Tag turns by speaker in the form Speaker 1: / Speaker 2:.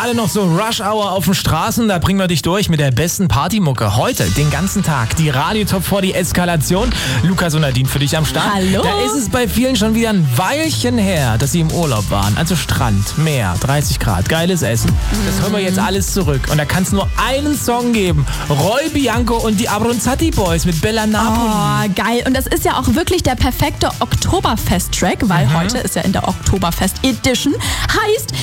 Speaker 1: Gerade noch so Rush Hour auf den Straßen, da bringen wir dich durch mit der besten Partymucke. Heute, den ganzen Tag, die Radio Top 40 Eskalation. Lukas und Nadine für dich am Start.
Speaker 2: Hallo.
Speaker 1: Da ist es bei vielen schon wieder ein Weilchen her, dass sie im Urlaub waren. Also Strand, Meer, 30 Grad, geiles Essen. Das hören wir jetzt alles zurück. Und da kann es nur einen Song geben. Roy Bianco und die Abronzati Boys mit Bella Napoli.
Speaker 2: Oh, geil. Und das ist ja auch wirklich der perfekte Oktoberfest-Track, weil heute ist ja in der Oktoberfest Edition. Heißt,